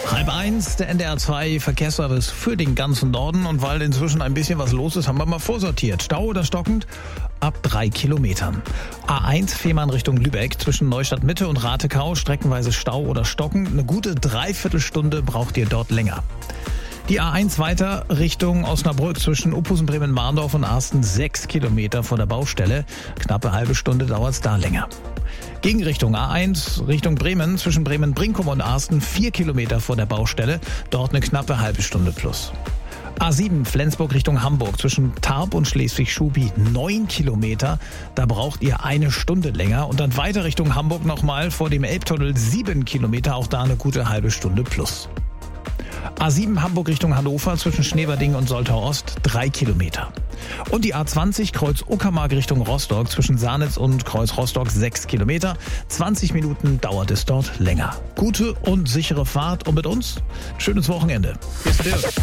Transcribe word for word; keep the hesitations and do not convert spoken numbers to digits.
Halb eins, der N D R zwei Verkehrsservice für den ganzen Norden. Und weil inzwischen ein bisschen was los ist, haben wir mal vorsortiert. Stau oder stockend? Ab drei Kilometern. A eins Fehmarn Richtung Lübeck zwischen Neustadt Mitte und Ratekau. Streckenweise Stau oder stockend. Eine gute Dreiviertelstunde braucht ihr dort länger. Die A eins weiter Richtung Osnabrück zwischen Uphusen, Bremen, Marndorf und Arsten. Sechs Kilometer vor der Baustelle. Knappe halbe Stunde dauert es da länger. Gegenrichtung A eins Richtung Bremen zwischen Bremen-Brinkum und Arsten. Vier Kilometer vor der Baustelle. Dort eine knappe halbe Stunde plus. A sieben Flensburg Richtung Hamburg zwischen Tarp und Schleswig-Schubi. Neun Kilometer. Da braucht ihr eine Stunde länger. Und dann weiter Richtung Hamburg nochmal vor dem Elbtunnel. Sieben Kilometer. Auch da eine gute halbe Stunde plus. A sieben Hamburg Richtung Hannover zwischen Schneverding und Soltau Ost, drei Kilometer. Und die A zwanzig Kreuz Uckermark Richtung Rostock zwischen Sarnitz und Kreuz Rostock, sechs Kilometer. zwanzig Minuten dauert es dort länger. Gute und sichere Fahrt und mit uns schönes Wochenende. Bis dann.